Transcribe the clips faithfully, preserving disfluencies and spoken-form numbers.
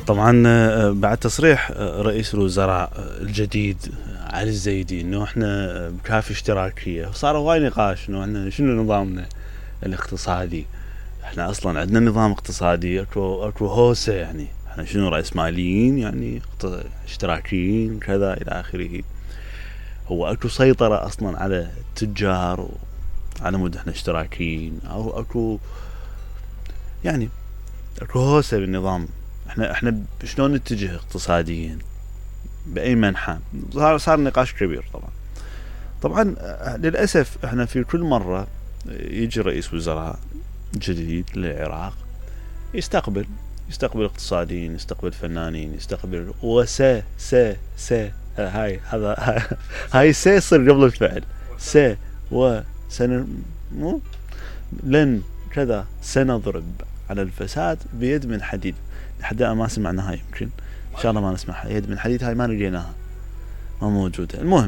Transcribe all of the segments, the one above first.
طبعا بعد تصريح رئيس الوزراء الجديد علي الزيدي انه احنا بكافي اشتراكيه، صار وايد نقاش انه احنا شنو نظامنا الاقتصادي. احنا اصلا عندنا نظام اقتصادي اكو اكو هوسه، يعني احنا شنو رأسماليين يعني اشتراكيين كذا الى اخره. هو اكو سيطره اصلا على التجار على مود احنا اشتراكيين، او اكو يعني اكو هوسه بالنظام. احنا احنا شلون نتجه اقتصاديا باي منحى؟ صار صار نقاش كبير. طبعا طبعا للاسف احنا في كل مره يجي رئيس وزراء جديد للعراق يستقبل يستقبل اقتصاديين، يستقبل فنانين، يستقبل وسا سا سا هاي هذا هاي سا يصير قبل الفعل. سا وسن مو لن كذا سنضرب على الفساد بيد من حديد. لحد الآن ما سمعناها، يمكن ان شاء الله ما نسمعها. يد من حديد هاي ما لقيناها، ما موجودة. المهم،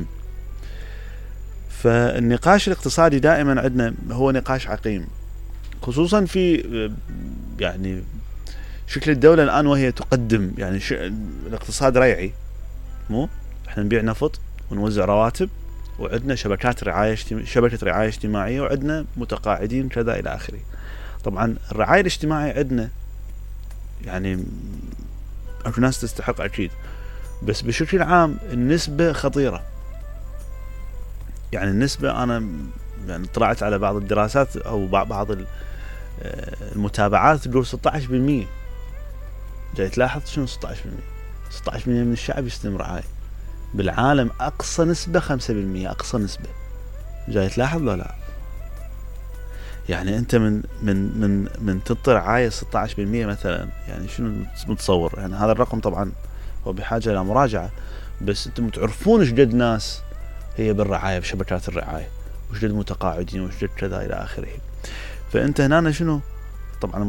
فالنقاش الاقتصادي دائما عندنا هو نقاش عقيم، خصوصا في يعني شكل الدولة الآن وهي تقدم يعني الاقتصاد ريعي. مو احنا نبيع نفط ونوزع رواتب، وعندنا شبكات رعاية اجتماع... شبكة رعاية اجتماعية، وعندنا متقاعدين كذا إلى آخره. طبعا الرعاية الاجتماعية عندنا يعني أكو ناس تستحق أكيد، بس بشكل عام النسبة خطيرة. يعني النسبة أنا يعني طلعت على بعض الدراسات أو بعض المتابعات تقول ستة عشر بالمئة. جاي تلاحظ شنو ستة عشر بالمئة؟ ستة عشر بالمئة من الشعب يستلم رعاية. بالعالم أقصى نسبة خمسة بالمئة، أقصى نسبة. جاي تلاحظ ولا لا؟ يعني أنت من من من من تعطي رعاية ستة عشر بالمئة مثلا، يعني شنو متصور؟ يعني هذا الرقم طبعا هو بحاجة إلى مراجعة، بس أنتم تعرفون إيش قد ناس هي بالرعاية بشبكات الرعاية، وإيش قد متقاعدين، وإيش قد كذا إلى آخره. فأنت هنا شنو طبعا